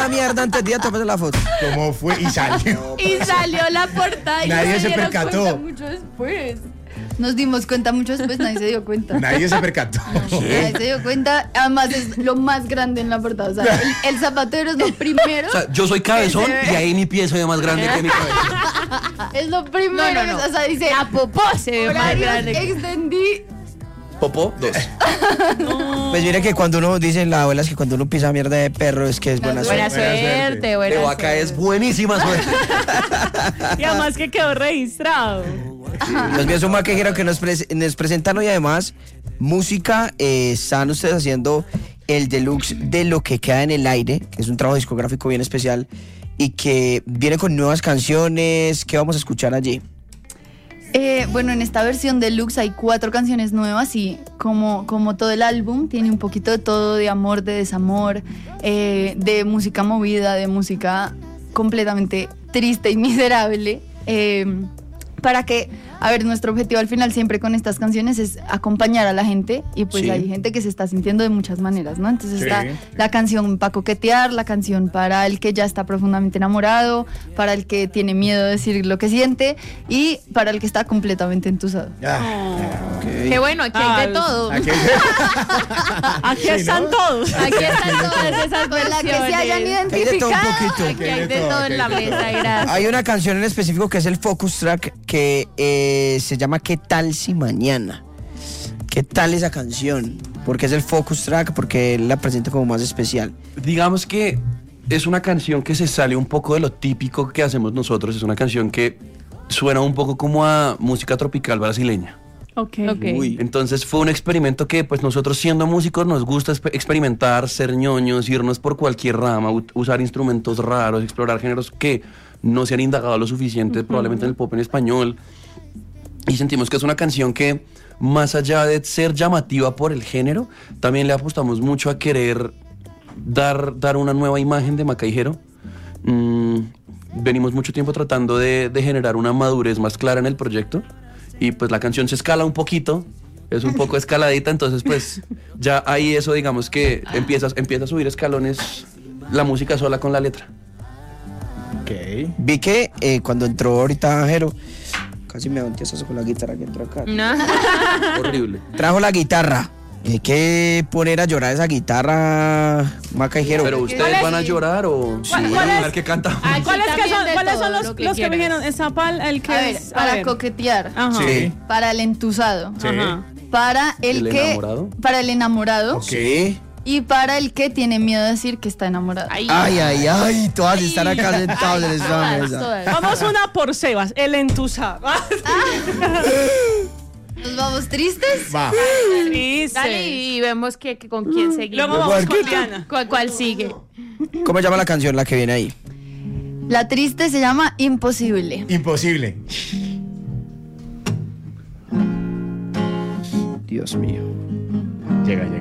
esa mierda antes de tomarse la foto. ¿Cómo fue? Y salió. Y salió la portada y Nadie se dieron percató. cuenta mucho después. Nos dimos cuenta mucho después, nadie se dio cuenta. Nadie se percató. Nadie se dio cuenta. Además es lo más grande en la portada. O sea, el zapatero es lo primero. O sea, yo soy cabezón y ahí mi pie se ve más grande que mi cabeza. Es lo primero. No. O sea, dice, La popó se ve más horarios grande. extendí. Popó, 2. Pues mire que cuando uno dice la abuela es que cuando uno pisa mierda de perro es que es buena Buena suerte. suerte, buena De vaca suerte. es buenísima suerte. Y además que quedó registrado. Los míos son maquejeros que nos presentan hoy además música. Están ustedes haciendo el deluxe de Lo que queda en el aire, que es un trabajo discográfico bien especial y que viene con nuevas canciones. ¿Qué vamos a escuchar allí? Bueno, en esta versión deluxe hay 4 canciones nuevas y como todo el álbum tiene un poquito de todo, de amor, de desamor, de música movida, de música completamente triste y miserable. Para que, a ver, nuestro objetivo al final siempre con estas canciones es acompañar a la gente y pues Sí. hay gente que se está sintiendo de muchas maneras, ¿no? Entonces Sí. está la canción para coquetear, la canción para el que ya está profundamente enamorado, para el que tiene miedo de decir lo que siente y para el que está completamente entusado. Qué bueno, aquí hay de todo. Aquí Aquí están todos. Aquí están todas esas Con la que se hayan versiones. Hay de todo un identificado. poquito. Aquí hay de todo en la mesa, gracias. Hay una canción en específico que es el focus track que se llama ¿Qué tal si mañana? ¿Qué tal esa canción? Porque es el focus track, porque él la presenta como más especial. Digamos que es una canción que se sale un poco de lo típico que hacemos nosotros. Es una canción que suena un poco como a música tropical brasileña. Ok. Uy. Entonces fue un experimento que pues nosotros siendo músicos nos gusta experimentar, ser ñoños, irnos por cualquier rama, usar instrumentos raros, explorar géneros que no se han indagado lo suficiente probablemente en el pop en español. Y sentimos que es una canción que más allá de ser llamativa por el género, también le apostamos mucho a querer dar una nueva imagen de Macaijero. Venimos mucho tiempo tratando de generar una madurez más clara en el proyecto y pues la canción se escala un poquito, es un poco escaladita, entonces pues ya ahí eso digamos que empieza a subir escalones la música sola con la letra. Ok. Vi que cuando entró ahorita Jero, casi me da un tiesazo con la guitarra que entró acá. No. Horrible. Trajo la guitarra. Hay que poner a llorar esa guitarra, Maca y Jero. Pero ustedes van a llorar o ¿Cuál es? a ver qué canta. Aquí ¿Cuáles también de son todo los lo que me quieras. dijeron? Está para el que A ver, es... para coquetear, Ajá. Sí. para el entusado, Sí. Ajá. para el ¿El que... enamorado? Para el enamorado. Sí. Y para el que tiene miedo de decir que está enamorado. Ay, todas están acá sentadas en esta Todas, mesa. todas. Vamos una por Sebas, el entusado. ¿Nos vamos tristes? Va. Sí, Dale y vemos con quién seguimos. Luego vamos con Diana. ¿Cuál sigue? ¿Cómo se llama la canción la que viene ahí? La triste se llama Imposible. Imposible. Dios mío. Llega.